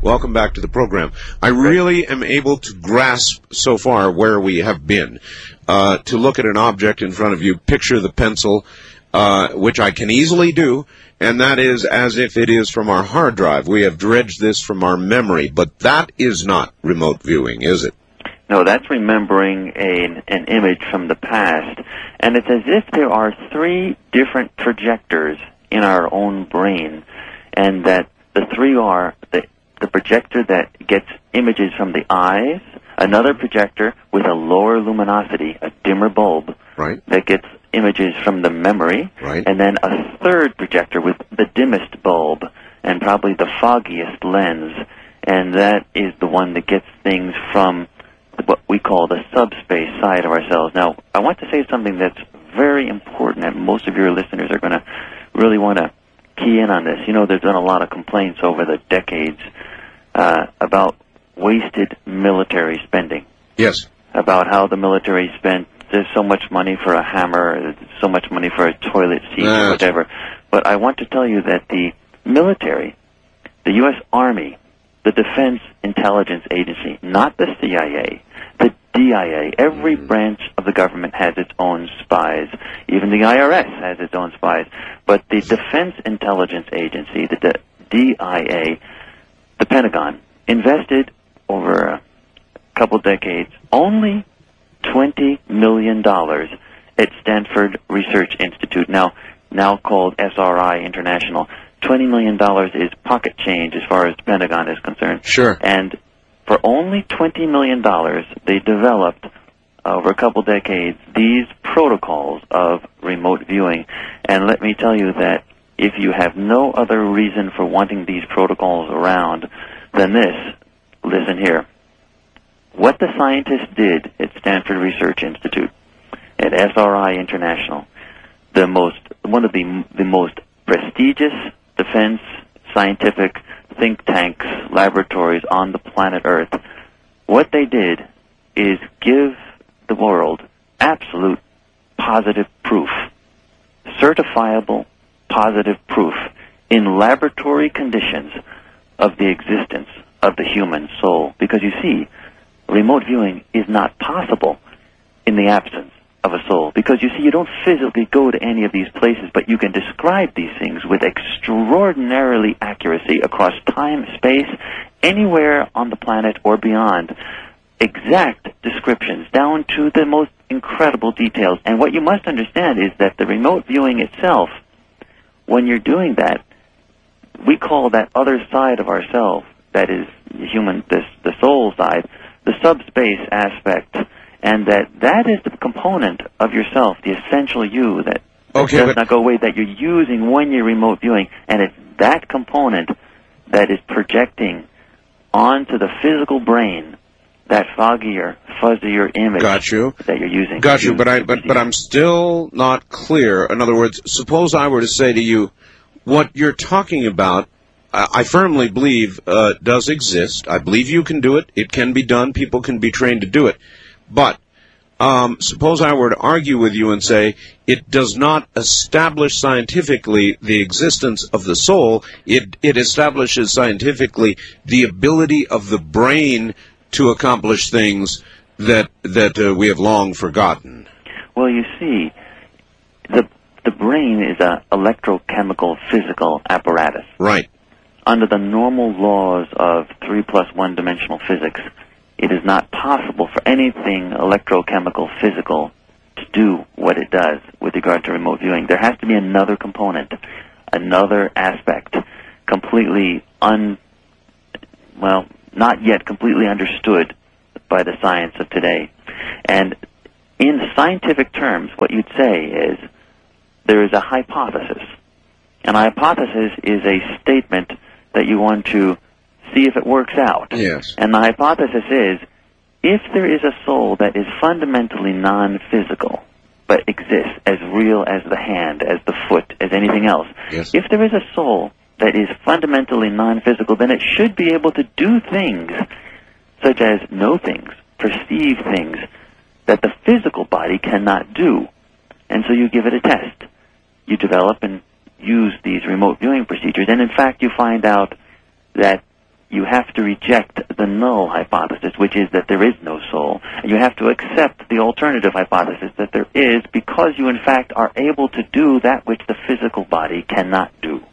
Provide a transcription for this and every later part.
Welcome back to the program. I really am able to grasp so far where we have been. To look at an object in front of you, picture the pencil, which I can easily do, and that is as if it is from our hard drive. We have dredged this from our memory, but that is not remote viewing, is it? No, that's remembering an image from the past. And it's as if there are three different projectors in our own brain, and that the three are the projector that gets images from the eyes, another projector with a lower luminosity, a dimmer bulb, right, that gets images from the memory, right, and then a third projector with the dimmest bulb and probably the foggiest lens, and that is the one that gets things from what we call the subspace side of ourselves. Now, I want to say something that's very important, and most of your listeners are going to really want to key in on this. You know, there's been a lot of complaints over the decades about wasted military spending. Yes. About how the military spent, there's so much money for a hammer, so much money for a toilet seat, or whatever. But I want to tell you that the military, the U.S. Army, the Defense Intelligence Agency, not the CIA, the DIA, every branch of the government has its own spies. Even the IRS has its own spies. But the Defense Intelligence Agency, the DIA, the Pentagon, invested over a couple decades only $20 million at Stanford Research Institute, now called SRI International. $20 million is pocket change as far as the Pentagon is concerned. Sure. And for only $20 million, they developed, over a couple decades, these protocols of remote viewing. And let me tell you that if you have no other reason for wanting these protocols around than this, listen here. What the scientists did at Stanford Research Institute, at SRI International, one of the most prestigious defense scientific think tanks, laboratories on the planet Earth, what they did is give the world absolute positive proof, certifiable positive proof in laboratory conditions of the existence of the human soul. Because you see, remote viewing is not possible in the absence of a soul. Because you see, you don't physically go to any of these places, but you can describe these things with extraordinarily accuracy across time, space, anywhere on the planet or beyond. Exact descriptions down to the most incredible details. And what you must understand is that the remote viewing itself, when you're doing that, we call that other side of ourselves, that is human, the soul side, the subspace aspect, and that is the component of yourself, the essential you that does not go away, that you're using when you're remote viewing, and it's that component that is projecting onto the physical brain that foggier, fuzzier image that you're using. Got you, but I'm still not clear. In other words, suppose I were to say to you, what you're talking about, I firmly believe does exist. I believe you can do it. It can be done. People can be trained to do it. But suppose I were to argue with you and say it does not establish scientifically the existence of the soul. It establishes scientifically the ability of the brain to accomplish things that we have long forgotten. Well, you see, the brain is an electrochemical physical apparatus. Right. Under the normal laws of 3 + 1 dimensional physics, it is not possible for anything electrochemical physical to do what it does with regard to remote viewing. There has to be another component, another aspect, completely not yet completely understood by the science of today. And in scientific terms, what you'd say is there is a hypothesis. And a hypothesis is a statement that you want to see if it works out. Yes. And the hypothesis is, if there is a soul that is fundamentally non-physical, but exists as real as the hand, as the foot, as anything else, yes. If there is a soul that is fundamentally non-physical, then it should be able to do things such as know things, perceive things that the physical body cannot do. And so you give it a test. You develop and use these remote viewing procedures, and in fact you find out that you have to reject the null hypothesis, which is that there is no soul. And you have to accept the alternative hypothesis that there is, because you in fact are able to do that which the physical body cannot do.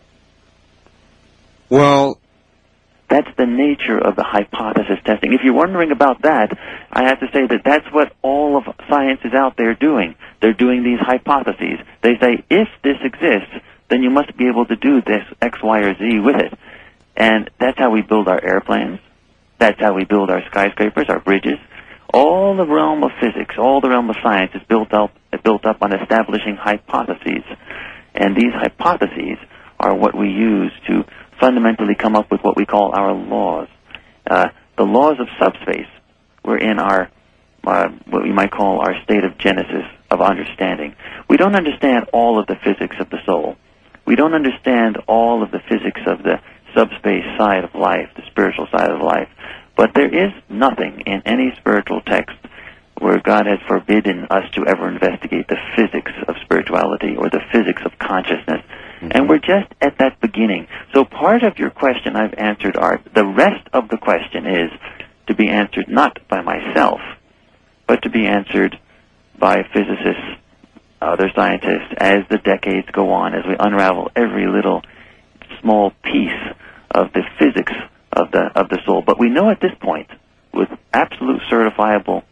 Well, that's the nature of the hypothesis testing. If you're wondering about that, I have to say that that's what all of science is out there doing. They're doing these hypotheses. They say, if this exists, then you must be able to do this X, Y, or Z with it. And that's how we build our airplanes. That's how we build our skyscrapers, our bridges. All the realm of physics, all the realm of science is built up on establishing hypotheses. And these hypotheses are what we use to fundamentally come up with what we call our laws. The laws of subspace. We're in our, what we might call our state of genesis, of understanding. We don't understand all of the physics of the soul. We don't understand all of the physics of the subspace side of life, the spiritual side of life. But there is nothing in any spiritual text where God has forbidden us to ever investigate the physics of spirituality or the physics of consciousness. And we're just at that beginning. So part of your question I've answered, Art. The rest of the question is to be answered not by myself, but to be answered by physicists, other scientists, as the decades go on, as we unravel every little small piece of the physics of the soul. But we know at this point, with absolute certifiable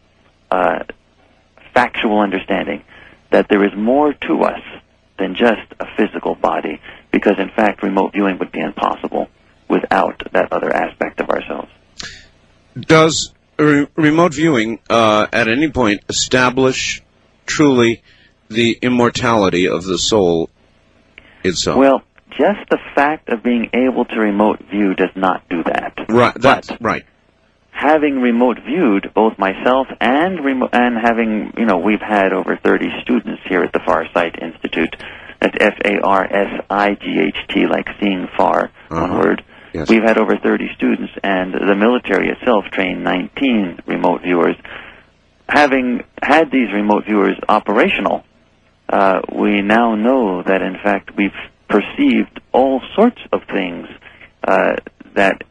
factual understanding, that there is more to us than just a physical body, because in fact remote viewing would be impossible without that other aspect of ourselves. Does remote viewing at any point establish truly the immortality of the soul itself? Well, just the fact of being able to remote view does not do that. Right, that's right. Having remote viewed, both myself and having, we've had over 30 students here at the Farsight Institute. That's F-A-R-S-I-G-H-T, like seeing far, one word. Yes. We've had over 30 students, and the military itself trained 19 remote viewers. Having had these remote viewers operational, we now know that, in fact, we've perceived all sorts of things that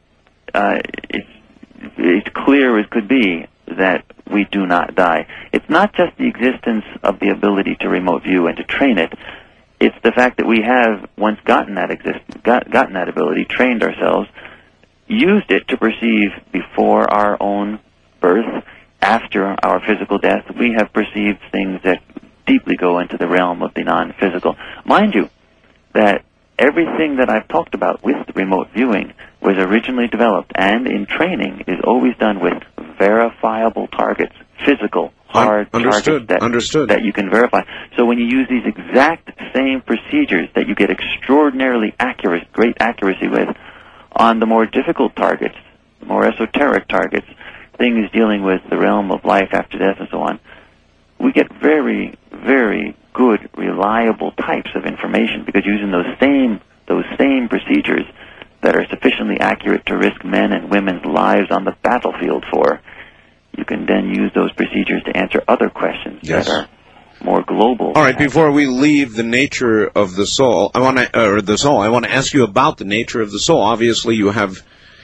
it's clear as could be that we do not die. It's not just the existence of the ability to remote view and to train it. It's the fact that we have, once gotten that ability, trained ourselves, used it to perceive before our own birth, after our physical death. We have perceived things that deeply go into the realm of the non-physical. Mind you, that everything that I've talked about with remote viewing was originally developed and in training is always done with verifiable targets, physical, hard targets that you can verify. So when you use these exact same procedures that you get extraordinarily great accuracy with on the more difficult targets, more esoteric targets, things dealing with the realm of life after death and so on, we get very, very good, reliable types of information, because using those same procedures that are sufficiently accurate to risk men and women's lives on the battlefield for, you can then use those procedures to answer other questions that are more global. All right, before we leave the nature of the soul, I want to ask you about the nature of the soul. Obviously, you have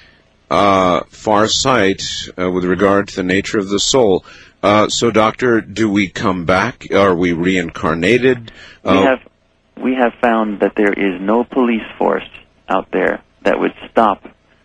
far sight with regard to the nature of the soul. So, Doctor, do we come back? Are we reincarnated? We have found that there is no police force out there that would stop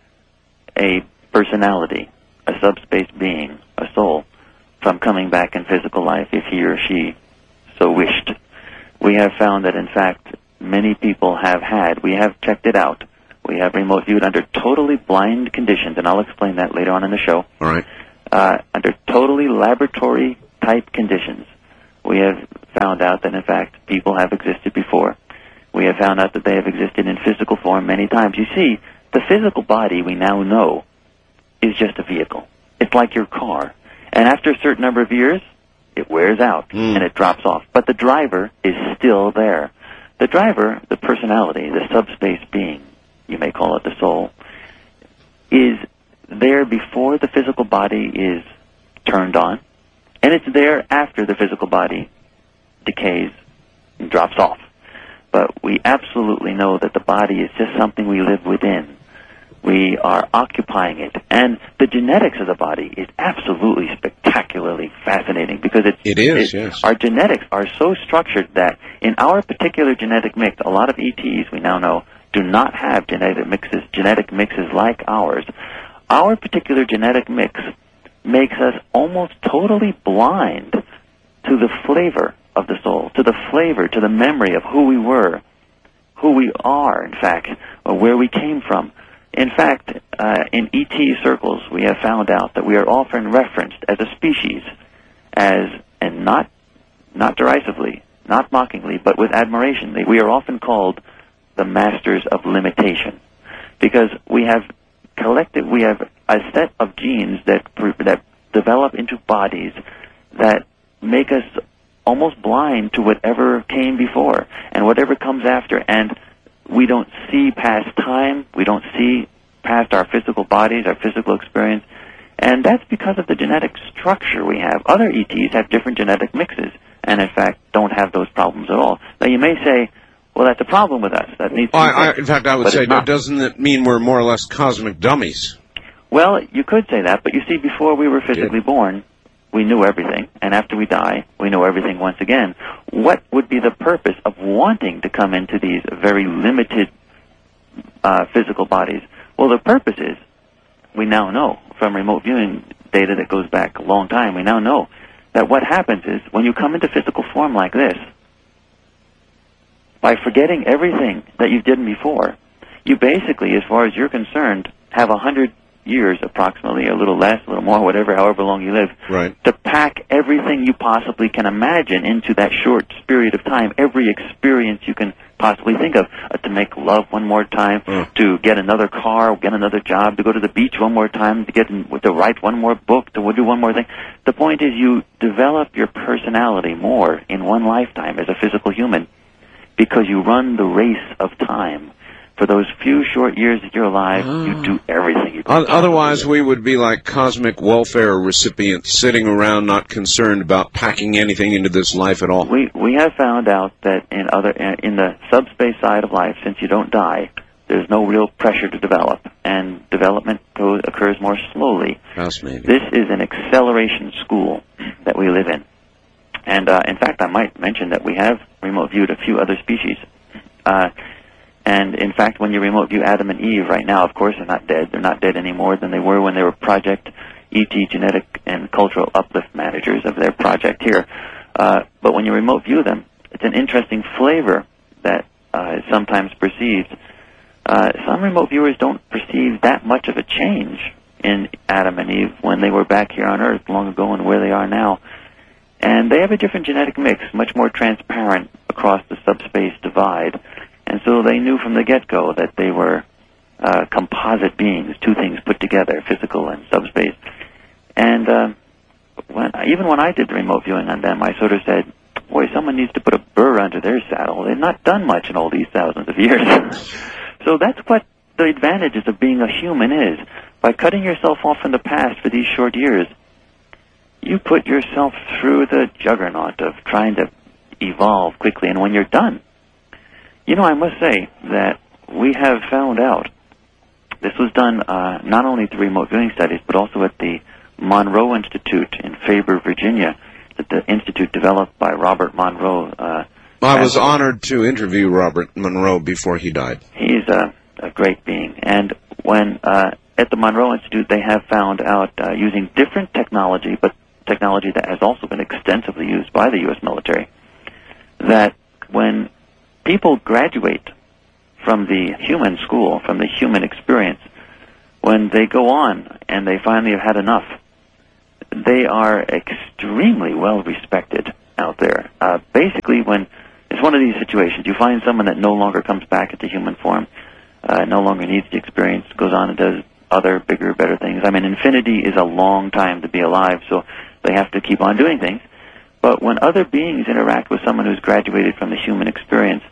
a personality, a subspace being, a soul, from coming back in physical life if he or she so wished. We have found that, in fact, many people we have checked it out. We have remote viewed under totally blind conditions, and I'll explain that later on in the show. All right. Under totally laboratory-type conditions, we have found out that, in fact, people have existed before. We have found out that they have existed in physical form many times. You see, the physical body, we now know, is just a vehicle. It's like your car. And after a certain number of years, it wears out and it drops off. But the driver is still there. The driver, the personality, the subspace being, you may call it the soul, is there before the physical body is turned on, and it's there after the physical body decays and drops off. But we absolutely know that the body is just something we live within. We are occupying it. And the genetics of the body is absolutely spectacularly fascinating because yes. Our genetics are so structured that in our particular genetic mix, a lot of ETs, we now know, do not have genetic mixes like ours. Our particular genetic mix makes us almost totally blind to the flavor of the soul, to the flavor, to the memory of who we were, who we are, in fact, or where we came from. In fact, in ET circles, we have found out that we are often referenced as a species, and not derisively, not mockingly, but with admiration. We are often called the masters of limitation, because we have a set of genes that develop into bodies that make us almost blind to whatever came before and whatever comes after, and we don't see past time, we don't see past our physical bodies, our physical experience, and that's because of the genetic structure we have. Other ETs have different genetic mixes, and in fact don't have those problems at all. Now you may say, well, that's a problem with us. That needs to be in fact, I would say, doesn't it mean we're more or less cosmic dummies? Well, you could say that, but you see, before we were physically born, we knew everything, and after we die, we know everything once again. What would be the purpose of wanting to come into these very limited physical bodies? Well, the purpose is, we now know from remote viewing data that goes back a long time, we now know that what happens is, when you come into physical form like this, by forgetting everything that you did before, you basically, as far as you're concerned, have 100 years approximately, a little less, a little more, whatever, however long you live, right, to pack everything you possibly can imagine into that short period of time, every experience you can possibly think of, to make love one more time, to get another car, get another job, to go to the beach one more time, to write one more book, to do one more thing. The point is, you develop your personality more in one lifetime as a physical human because you run the race of time. For those few short years that you're alive, you do everything you can. Otherwise, we would be like cosmic welfare recipients sitting around not concerned about packing anything into this life at all. We have found out that in the subspace side of life, since you don't die, there's no real pressure to develop, and development occurs more slowly. Fascinating. This is an acceleration school that we live in. And in fact, I might mention that we have remote viewed a few other species. And in fact, when you remote view Adam and Eve right now, of course, they're not dead. They're not dead any more than they were when they were Project ET Genetic and Cultural Uplift Managers of their project here. But when you remote view them, it's an interesting flavor that is sometimes perceived. Some remote viewers don't perceive that much of a change in Adam and Eve when they were back here on Earth long ago and where they are now. And they have a different genetic mix, much more transparent across the subspace divide. And so they knew from the get-go that they were composite beings, two things put together, physical and subspace. And even when I did the remote viewing on them, I sort of said, boy, someone needs to put a burr under their saddle. They've not done much in all these thousands of years. So that's what the advantages of being a human is. By cutting yourself off from the past for these short years, you put yourself through the juggernaut of trying to evolve quickly. And when you're done, you know, I must say that we have found out, this was done not only through remote viewing studies, but also at the Monroe Institute in Faber, Virginia, that the institute developed by Robert Monroe. I was honored to interview Robert Monroe before he died. He's a great being. And when at the Monroe Institute, they have found out, using different technology, but technology that has also been extensively used by the U.S. military, that when people graduate from the human school, from the human experience, when they go on and they finally have had enough, they are extremely well respected out there. Basically, when it's one of these situations, you find someone that no longer comes back into human form, no longer needs the experience, goes on and does other, bigger, better things. I mean, infinity is a long time to be alive, so they have to keep on doing things. But when other beings interact with someone who's graduated from the human experience,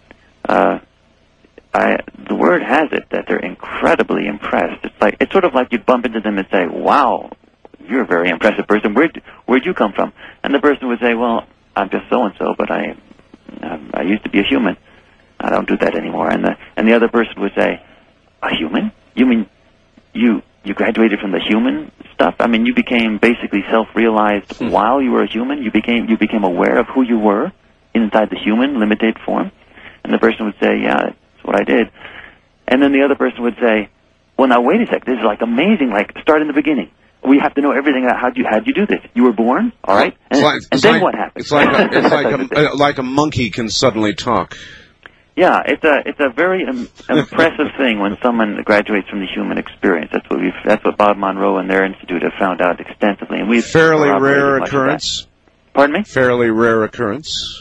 the word has it that they're incredibly impressed. It's sort of like you'd bump into them and say, "Wow, you're a very impressive person. Where'd you come from?" And the person would say, "Well, I'm just so and so, but I used to be a human. I don't do that anymore." And the other person would say, "A human? You mean you graduated from the human stuff? I mean, you became basically self-realized while you were a human? You became aware of who you were inside the human limited form? And the person would say, yeah, that's what I did. And then the other person would say, well, now wait a sec. This is like amazing. Like, start in the beginning. We have to know everything about how'd you do this. You were born, all right? And then what happened? It's like a monkey can suddenly talk. Yeah, it's a very impressive thing when someone graduates from the human experience. That's what Bob Monroe and their institute have found out extensively, and we've fairly rare occurrence. Pardon me? Fairly rare occurrence.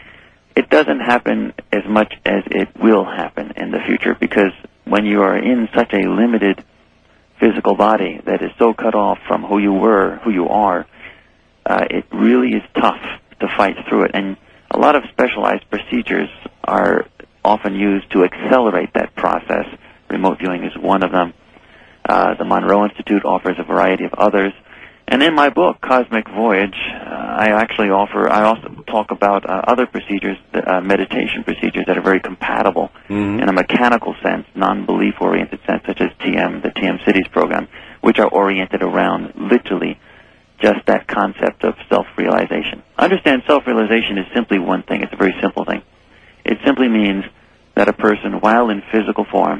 It doesn't happen as much as it will happen in the future, because when you are in such a limited physical body that is so cut off from who you were, who you are, it really is tough to fight through it. And a lot of specialized procedures are often used to accelerate that process. Remote viewing is one of them. The Monroe Institute offers a variety of others. And in my book, Cosmic Voyage, I also talk about other procedures, meditation procedures that are very compatible in a mechanical sense, non-belief-oriented sense, such as the TM Cities program, which are oriented around literally just that concept of self-realization. Understand, self-realization is simply one thing. It's a very simple thing. It simply means that a person, while in physical form,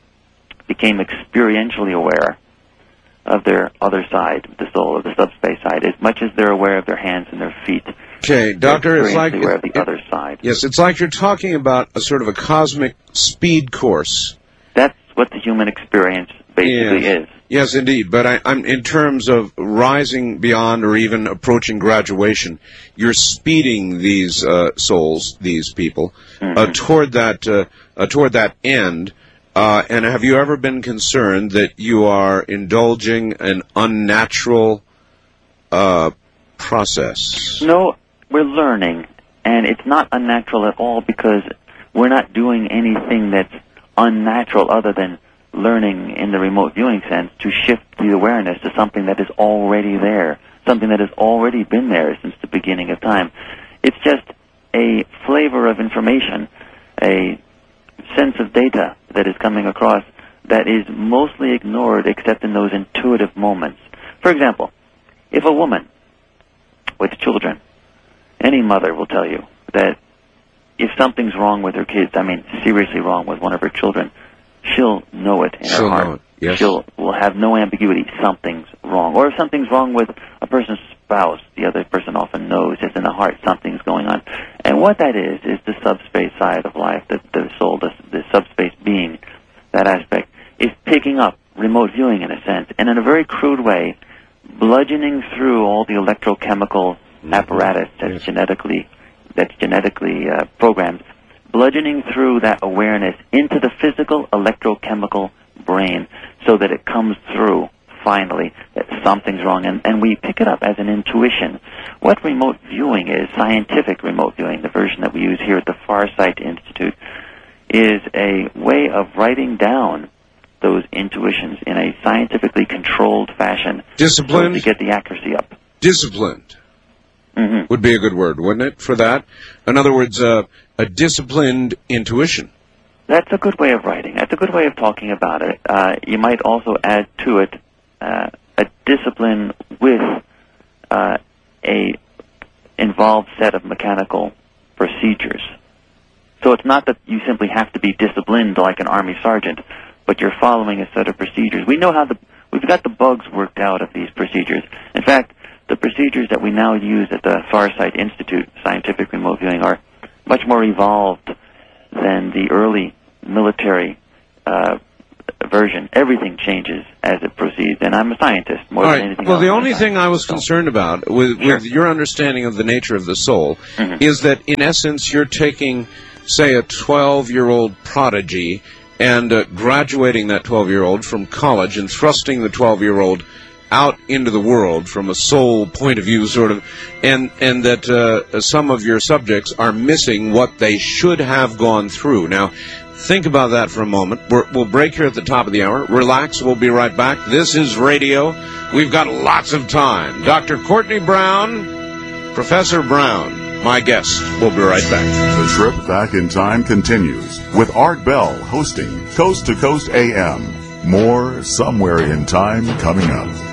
became experientially aware of their other side, the soul, of the subspace side, as much as they're aware of their hands and their feet. Okay, Doctor, it's like aware of the other side. Yes, it's like you're talking about a sort of a cosmic speed course. That's what the human experience basically is. Yes, indeed. But I'm in terms of rising beyond or even approaching graduation, you're speeding these souls, these people, toward that end. And have you ever been concerned that you are indulging an unnatural process? No, we're learning, and it's not unnatural at all, because we're not doing anything that's unnatural other than learning in the remote viewing sense to shift the awareness to something that is already there, something that has already been there since the beginning of time. It's just a flavor of information, a sense of data that is coming across that is mostly ignored except in those intuitive moments. For example, if a woman with children, any mother will tell you that if something's wrong with her kids, I mean seriously wrong with one of her children, she'll know it in her heart. Yes. She'll have no ambiguity. Something's wrong. Or if something's wrong with a person's spouse, the other person often knows it's in the heart something's going on. And what that is the subspace side of life, the soul, the subspace being, that aspect, is picking up remote viewing in a sense, and in a very crude way, bludgeoning through all the electrochemical apparatus that's genetically programmed, bludgeoning through that awareness into the physical electrochemical brain so that it comes through finally that something's wrong, and we pick it up as an intuition. What remote viewing is, scientific remote viewing, the version that we use here at the Farsight Institute, is a way of writing down those intuitions in a scientifically controlled fashion. Disciplined? So to get the accuracy up. Disciplined would be a good word, wouldn't it, for that? In other words, a disciplined intuition. That's a good way of writing. That's a good way of talking about it. You might also add to it a discipline with a involved set of mechanical procedures. So it's not that you simply have to be disciplined like an army sergeant, but you're following a set of procedures. We know we've got the bugs worked out of these procedures. In fact, the procedures that we now use at the Farsight Institute, Scientific Remote Viewing, are much more evolved than the early military version. Everything changes as it proceeds, and I'm a scientist more than anything else. Well, the only thing I was concerned about with your understanding of the nature of the soul is that, in essence, you're taking, say, a 12-year-old prodigy and graduating that 12-year-old from college and thrusting the 12-year-old out into the world from a soul point of view, sort of, and that some of your subjects are missing what they should have gone through. Now, think about that for a moment. We'll break here at the top of the hour. Relax. We'll be right back. This is radio. We've got lots of time. Dr. Courtney Brown, Professor Brown, my guest. We'll be right back. The trip back in time continues with Art Bell hosting Coast to Coast AM. More Somewhere in Time coming up.